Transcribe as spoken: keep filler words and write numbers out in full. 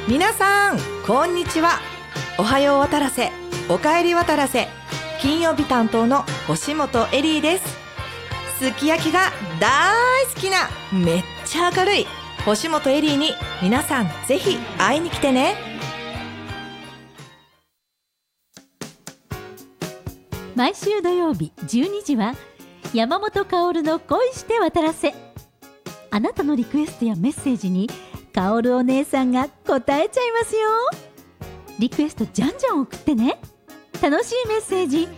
皆さんこんにちは。おはよう渡良瀬、おかえり渡良瀬、金曜日担当の星本エリーです。すき焼きが大好きなめっちゃ明るい星本エリーに皆さんぜひ会いに来てね。 毎週土曜日じゅうにじは山本薫の恋して渡良瀬。あなたのリクエストやメッセージに薫お姉さんが答えちゃいますよ。リクエストじゃんじゃん送ってね。楽しいメッセージ